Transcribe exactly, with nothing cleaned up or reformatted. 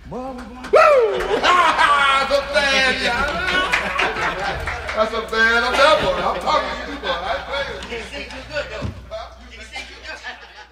Well, we're going. Woo! That's a bad, yeah. That's a bad devil. I'm talking to you.